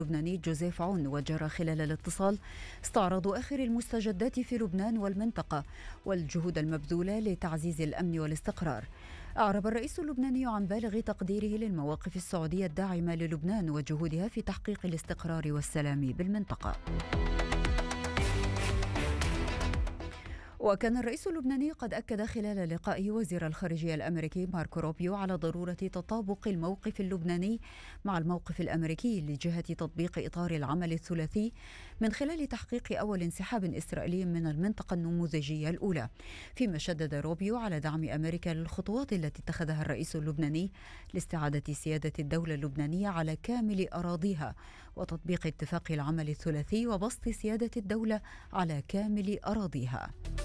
اللبناني جوزيف عون وجرى خلال الاتصال استعراض آخر المستجدات في لبنان والمنطقة والجهود المبذولة لتعزيز الأمن والاستقرار. أعرب الرئيس اللبناني عن بالغ تقديره للمواقف السعودية الداعمة للبنان وجهودها في تحقيق الاستقرار والسلام بالمنطقة. وكان الرئيس اللبناني قد أكد خلال لقائه وزير الخارجية الأمريكي ماركو روبيو على ضرورة تطابق الموقف اللبناني مع الموقف الأمريكي لجهة تطبيق إطار العمل الثلاثي من خلال تحقيق أول انسحاب إسرائيلي من المنطقة النموذجية الأولى، فيما شدد روبيو على دعم أمريكا للخطوات التي اتخذها الرئيس اللبناني لاستعادة سيادة الدولة اللبنانية على كامل أراضيها وتطبيق اتفاق العمل الثلاثي وبسط سيادة الدولة على كامل أراضيها.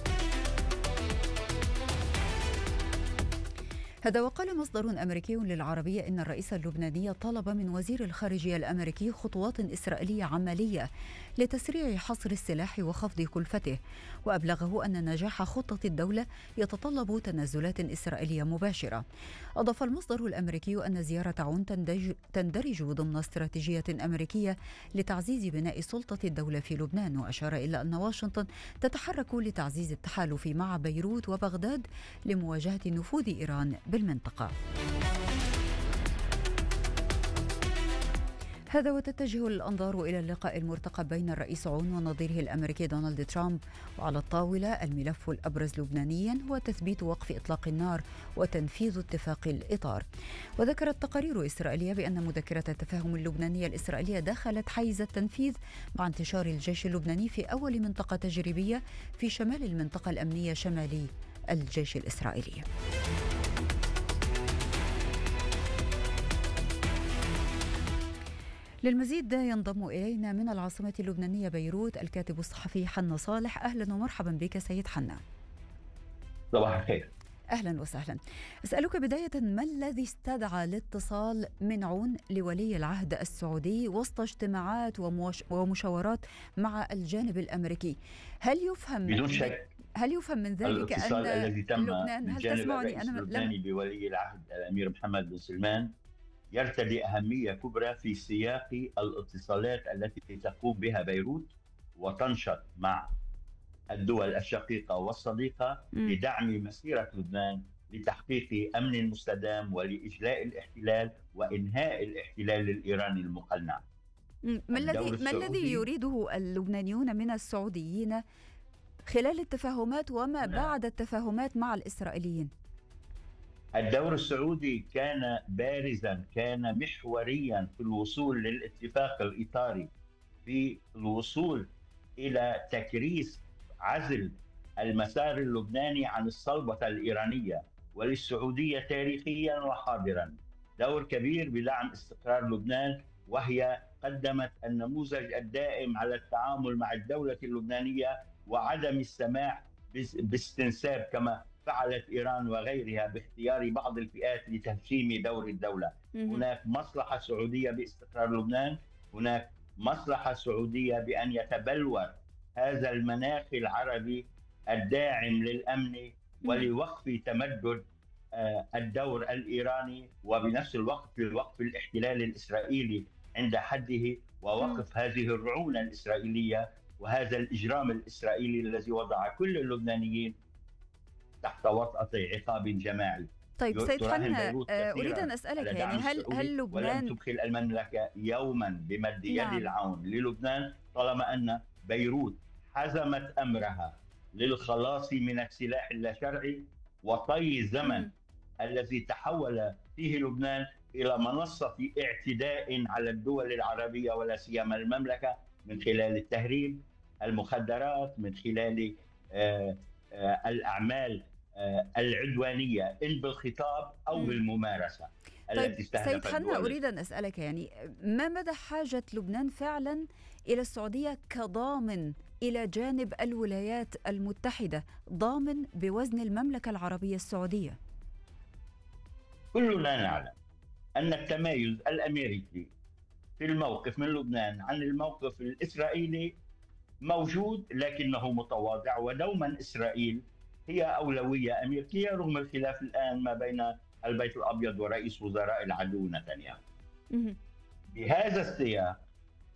هذا وقال مصدر أمريكي للعربية إن الرئيس اللبناني طلب من وزير الخارجية الأمريكي خطوات إسرائيلية عملية لتسريع حصر السلاح وخفض كلفته، وأبلغه أن نجاح خطة الدولة يتطلب تنازلات إسرائيلية مباشرة. أضاف المصدر الأمريكي أن زيارة عون تندرج ضمن استراتيجية أمريكية لتعزيز بناء سلطة الدولة في لبنان، وأشار إلى أن واشنطن تتحرك لتعزيز التحالف مع بيروت وبغداد لمواجهة نفوذ إيران بالمنطقة. هذا وتتجه الأنظار إلى اللقاء المرتقب بين الرئيس عون ونظيره الأمريكي دونالد ترامب، وعلى الطاولة الملف الأبرز لبنانيا هو تثبيت وقف إطلاق النار وتنفيذ اتفاق الإطار. وذكرت تقارير إسرائيلية بأن مذكرة التفاهم اللبنانية الإسرائيلية دخلت حيز التنفيذ مع انتشار الجيش اللبناني في أول منطقة تجريبية في شمال المنطقة الأمنية شمالي الجيش الإسرائيلي. للمزيد ينضم إلينا من العاصمة اللبنانية بيروت الكاتب الصحفي حنا صالح. أهلا ومرحبا بك سيد حنا. صباح الخير. أهلا وسهلا. أسألك بداية، ما الذي استدعى الاتصال من عون لولي العهد السعودي وسط اجتماعات ومشاورات مع الجانب الأمريكي؟ بدون شك هل يفهم من ذلك الاتصال أن الذي تم لبنان، من جانب الرئيس اللبناني بولي العهد الأمير محمد بن سلمان يرتدي أهمية كبرى في سياق الاتصالات التي تقوم بها بيروت وتنشط مع الدول الشقيقة والصديقة لدعم مسيرة لبنان لتحقيق أمن مستدام ولإجلاء الاحتلال وإنهاء الاحتلال الإيراني المقنع. ما الذي يريده اللبنانيون من السعوديين خلال التفاهمات وما بعد التفاهمات مع الإسرائيليين؟ الدور السعودي كان بارزا، كان محوريا في الوصول للاتفاق الإطاري، في الوصول إلى تكريس عزل المسار اللبناني عن الصلبة الإيرانية. وللسعودية تاريخيا وحاضرا دور كبير بدعم استقرار لبنان، وهي قدمت النموذج الدائم على التعامل مع الدولة اللبنانية وعدم السماح باستنساب كما فعلت إيران وغيرها باختيار بعض الفئات لتهشيم دور الدولة. هناك مصلحة سعودية باستقرار لبنان، هناك مصلحة سعودية بأن يتبلور هذا المناخ العربي الداعم للأمن ولوقف تمدد الدور الإيراني، وبنفس الوقت لوقف الاحتلال الإسرائيلي عند حده ووقف هذه الرعونة الإسرائيلية وهذا الإجرام الإسرائيلي الذي وضع كل اللبنانيين تحت وطأة عقاب جماعي. طيب سيد حنا، أريد أن أسألك يعني هل لبنان ولم تبخل المملكة يوما بمد يد العون للبنان طالما أن بيروت حزمت أمرها للخلاص من السلاح اللاشرعي وطي الزمن الذي تحول فيه لبنان إلى منصة اعتداء على الدول العربية ولا سيما المملكة من خلال التهريب، المخدرات، من خلال الأعمال العدوانية إن بالخطاب أو بالممارسة التي استهدفت. سيد حنا، أريد أن أسألك يعني ما مدى حاجة لبنان فعلا إلى السعودية كضامن إلى جانب الولايات المتحدة، ضامن بوزن المملكة العربية السعودية؟ كلنا نعلم أن التمايز الأمريكي في الموقف من لبنان عن الموقف الإسرائيلي موجود، لكنه متواضع، ودوما إسرائيل هي أولوية أمريكية رغم الخلاف الآن ما بين البيت الأبيض ورئيس وزراء العدو نتنياهو. بهذا السياق